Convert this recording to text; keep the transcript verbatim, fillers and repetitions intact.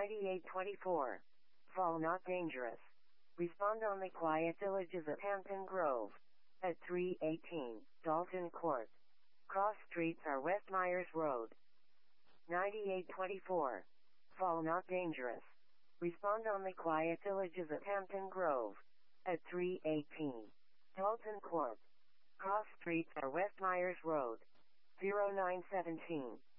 ninety-eight twenty-four. Fall not dangerous. Respond only quiet villages at Hampton Grove. At three eighteen, Dalton Court. Cross streets are West Myers Road. ninety-eight twenty-four. Fall not dangerous. Respond only quiet villages at Hampton Grove. At three eighteen, Dalton Court. Cross streets are West Myers Road. zero nine seventeen.